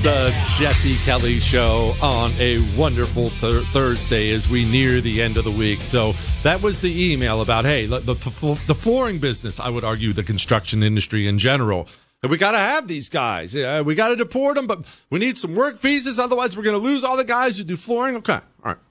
The Jesse Kelly Show on a wonderful Thursday as we near the end of the week. So that was the email about, hey, the flooring business, I would argue the construction industry in general. We got to have these guys. We got to deport them, but we need some work visas. Otherwise, we're going to lose all the guys who do flooring. Okay. All right.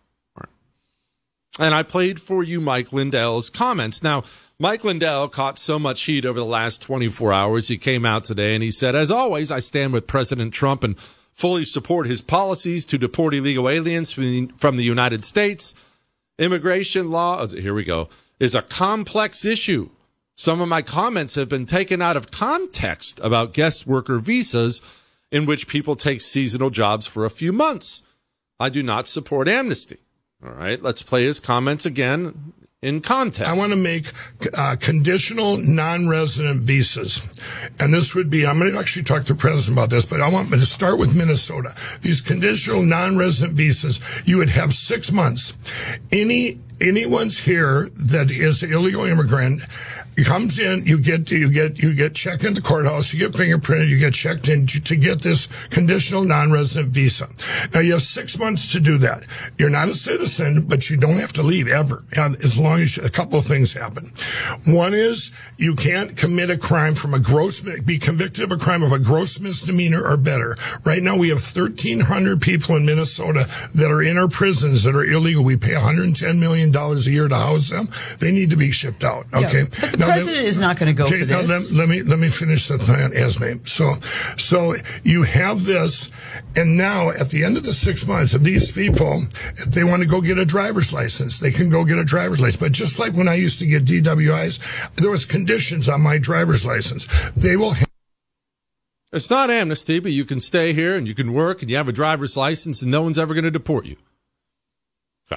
And I played for you Mike Lindell's comments. Now, Mike Lindell caught so much heat over the last 24 hours. He came out today and he said, as always, I stand with President Trump and fully support his policies to deport illegal aliens from the United States. Immigration law, here we go, is a complex issue. Some of my comments have been taken out of context about guest worker visas in which people take seasonal jobs for a few months. I do not support amnesty. All right, let's play his comments again in context. I want to make conditional non-resident visas. And this would be, I'm going to actually talk to the president about this, but I want to start with Minnesota. These conditional non-resident visas, you would have 6 months. Anyone's here that is an illegal immigrant comes in, you get checked in the courthouse, you get fingerprinted, you get checked in to get this conditional non-resident visa. Now you have 6 months to do that. You're not a citizen, but you don't have to leave ever, as long as a couple of things happen. One is you can't commit a crime be convicted of a crime of a gross misdemeanor or better. Right now we have 1,300 people in Minnesota that are in our prisons that are illegal. We pay $110 million a year to house them. They need to be shipped out. Okay. Yeah. The president is not going to go for this. Let me finish the plan, Esme. So you have this, and now at the end of the 6 months, of these people, if they want to go get a driver's license, they can go get a driver's license. But just like when I used to get DWIs, there was conditions on my driver's license. They will. It's not amnesty, but you can stay here and you can work and you have a driver's license, and no one's ever going to deport you. Okay.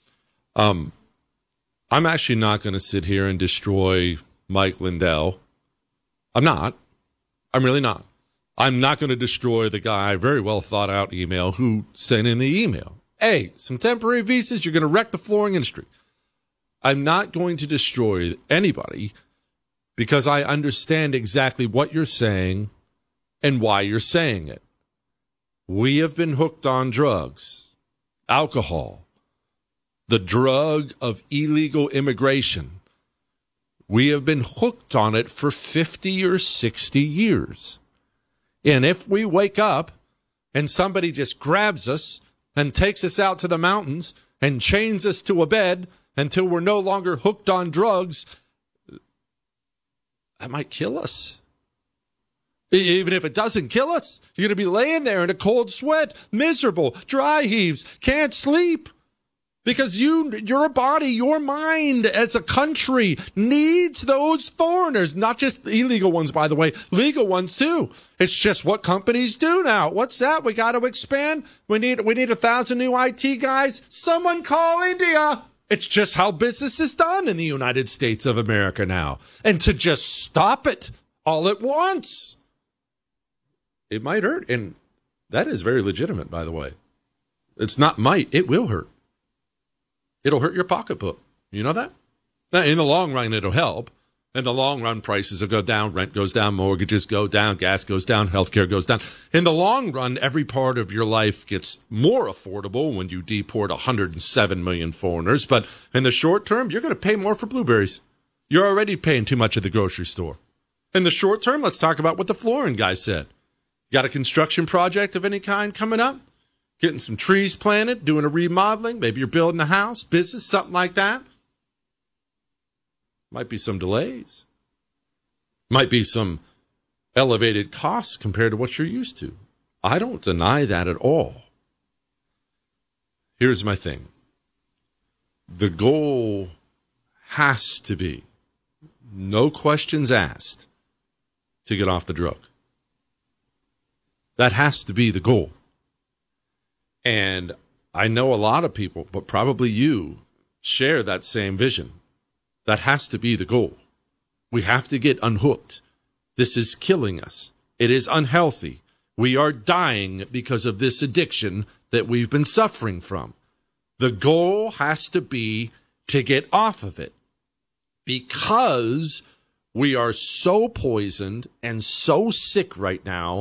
I'm actually not going to sit here and destroy Mike Lindell. I'm not. I'm really not. I'm not going to destroy the guy, very well thought out email, who sent in the email. Hey, some temporary visas, you're going to wreck the flooring industry. I'm not going to destroy anybody because I understand exactly what you're saying and why you're saying it. We have been hooked on drugs, alcohol, the drug of illegal immigration. We have been hooked on it for 50 or 60 years. And if we wake up and somebody just grabs us and takes us out to the mountains and chains us to a bed until we're no longer hooked on drugs, that might kill us. Even if it doesn't kill us, you're going to be laying there in a cold sweat, miserable, dry heaves, can't sleep. Because your body, your mind as a country needs those foreigners, not just illegal ones, by the way, legal ones too. It's just what companies do now. What's that? We got to expand. We need 1,000 new IT guys. Someone call India. It's just how business is done in the United States of America now. And to just stop it all at once, it might hurt. And that is very legitimate, by the way. It's not might, it will hurt. It'll hurt your pocketbook. You know that? Now, in the long run, it'll help. In the long run, prices will go down, rent goes down, mortgages go down, gas goes down, healthcare goes down. In the long run, every part of your life gets more affordable when you deport 107 million foreigners. But in the short term, you're going to pay more for blueberries. You're already paying too much at the grocery store. In the short term, let's talk about what the flooring guy said. Got a construction project of any kind coming up? Getting some trees planted, doing a remodeling. Maybe you're building a house, business, something like that. Might be some delays. Might be some elevated costs compared to what you're used to. I don't deny that at all. Here's my thing. The goal has to be, no questions asked, to get off the drug. That has to be the goal. And I know a lot of people, but probably you, share that same vision. That has to be the goal. We have to get unhooked. This is killing us. It is unhealthy. We are dying because of this addiction that we've been suffering from. The goal has to be to get off of it because we are so poisoned and so sick right now